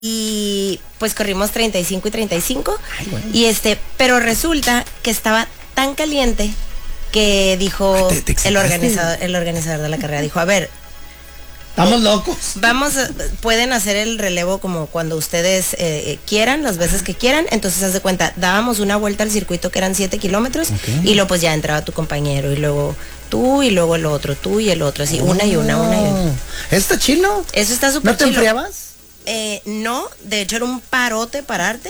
y pues corrimos 35 y 35. Ay, bueno. Pero resulta que estaba tan caliente que dijo Ay, te el excitaste. organizador de la carrera, dijo, a ver, Estamos locos. pueden hacer el relevo como cuando ustedes quieran, las veces que quieran. Entonces, haz de cuenta, dábamos una vuelta al circuito que eran 7 kilómetros, y luego pues ya entraba tu compañero, y luego tú, y luego el otro, tú y el otro, así, una y una. ¿Está chilo? Eso está súper ¿No te chilo. enfriabas? No, de hecho era un parote pararte.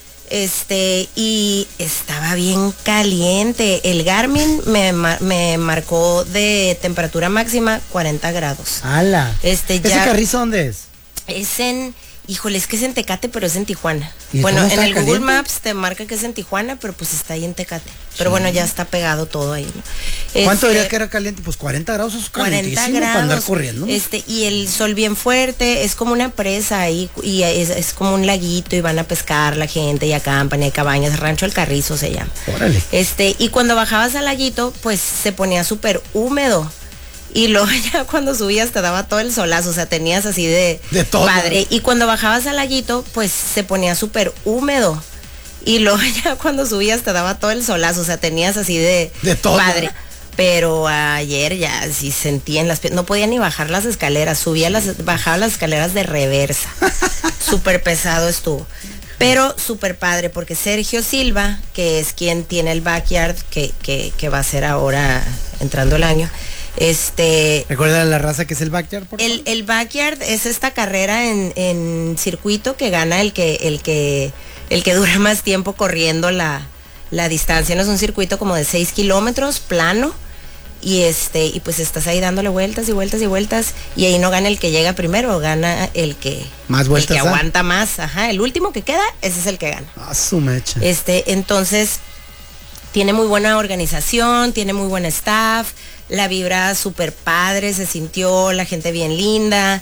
Y estaba bien caliente. El Garmin me marcó de temperatura máxima 40 grados. ¡Hala! ¿Ese Ya carrizo dónde es? es híjole, es que es en Tecate, pero es en Tijuana. ¿Y Bueno, cómo en está el Google caliente? Maps te marca que es en Tijuana, pero pues está ahí en Tecate. Pero bueno, ya está pegado todo ahí, ¿no? ¿Cuánto dirías que era caliente? Pues 40 grados es 40 calentísimo grados. para andar corriendo. Y el sol bien fuerte, es como una presa ahí, y es como un laguito, y van a pescar la gente, y acampan, y hay cabañas, Rancho El Carrizo se llama. Órale. Y cuando bajabas al laguito, pues se ponía súper húmedo. Y luego ya cuando subías te daba todo el solazo, o sea, tenías así de todo. padre. Y cuando bajabas al laguito, pues se ponía súper húmedo. Y luego ya cuando subías te daba todo el solazo, o sea, tenías así de todo. padre. Pero ayer ya sí sentía en las piernas, no podía ni bajar las escaleras, bajaba las escaleras de reversa. Súper pesado estuvo. Pero súper padre, porque Sergio Silva, que es quien tiene el backyard, que va a ser ahora entrando el año, ¿Recuerda la raza que es el backyard? el backyard es esta carrera en circuito que gana el que dura más tiempo corriendo la distancia. No es un circuito como de 6 kilómetros, plano, y pues estás ahí dándole vueltas y vueltas y vueltas, y ahí no gana el que llega primero, gana el que más vueltas, el que aguanta más. Ajá, el último que queda, ese es el que gana. Ah, su mecha. Entonces tiene muy buena organización, tiene muy buen staff, la vibra súper padre, se sintió, la gente bien linda,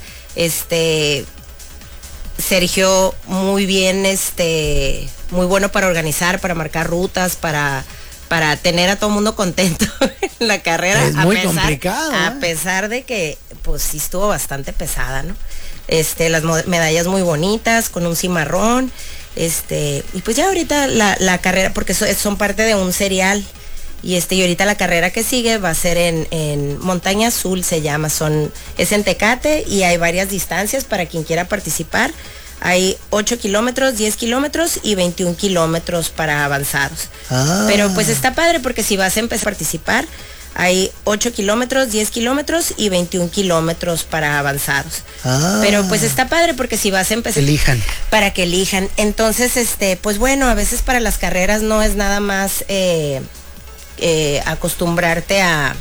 Sergio muy bien, muy bueno para organizar, para marcar rutas, para tener a todo el mundo contento en la carrera. Es muy complicado. A pesar de que, pues sí estuvo bastante pesada, ¿no? Las medallas muy bonitas, con un cimarrón, y pues ya ahorita la carrera, porque son parte de un serial, y ahorita la carrera que sigue va a ser en Montaña Azul, se llama, es en Tecate, y hay varias distancias para quien quiera participar. Hay 8 kilómetros, 10 kilómetros y 21 kilómetros para avanzados. Pero pues está padre, porque si vas a empezar a participar, hay 8 kilómetros, 10 kilómetros y 21 kilómetros para avanzados. Pero pues está padre, porque si vas a empezar... Elijan. Para que elijan. Entonces, pues bueno, a veces para las carreras no es nada más acostumbrarte a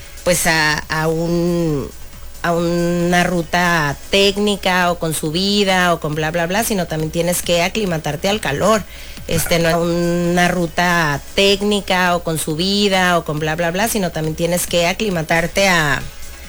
una ruta técnica o con subida o con bla bla bla, sino también tienes que aclimatarte al calor. No es una ruta técnica o con subida o con bla bla bla, sino también tienes que aclimatarte a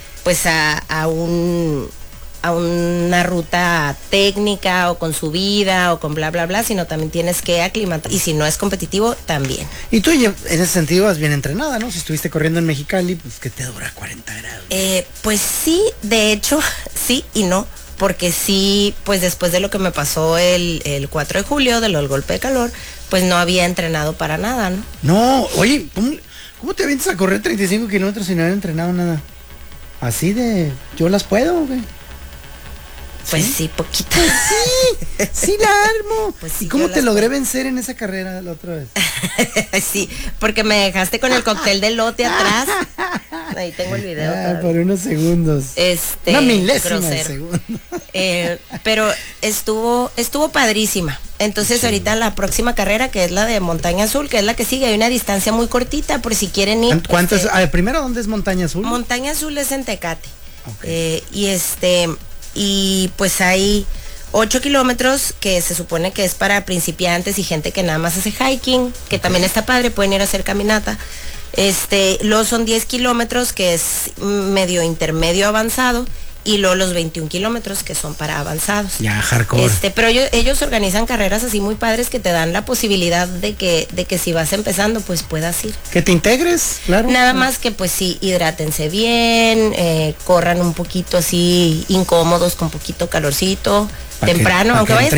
una ruta técnica o con subida o con bla bla bla, sino también tienes que aclimatar, y si no es competitivo también. Y tú en ese sentido vas bien entrenada, ¿no? Si estuviste corriendo en Mexicali, pues que te dura 40 grados. Pues sí, de hecho, sí y no, porque sí, pues después de lo que me pasó el 4 de julio, del golpe de calor, pues no había entrenado para nada, ¿no? No, oye, ¿cómo te avientas a correr 35 kilómetros sin haber entrenado nada? Así de, ¿yo las puedo, güey? Pues sí, poquito. Sí la armo. Pues sí, ¿y cómo te logré vencer en esa carrera la otra vez? Sí, porque me dejaste con el cóctel de lote atrás. Ahí tengo el video. Por unos segundos. Una milésima de segundo. Pero estuvo padrísima. Entonces ahorita la próxima carrera, que es la de Montaña Azul, que es la que sigue, hay una distancia muy cortita por si quieren ir. ¿Cuánto es? Primero, ¿dónde es Montaña Azul? Montaña Azul es en Tecate. Okay. Y pues hay 8 kilómetros que se supone que es para principiantes y gente que nada más hace hiking, que también está padre, pueden ir a hacer caminata. Luego son 10 kilómetros que es medio intermedio avanzado, y luego los 21 kilómetros que son para avanzados. Ya, hardcore. Pero ellos organizan carreras así muy padres que te dan la posibilidad de que si vas empezando, pues puedas ir. Que te integres, claro. Nada más que pues sí, hidrátense bien, corran un poquito así incómodos, con poquito calorcito, temprano, que aunque vayas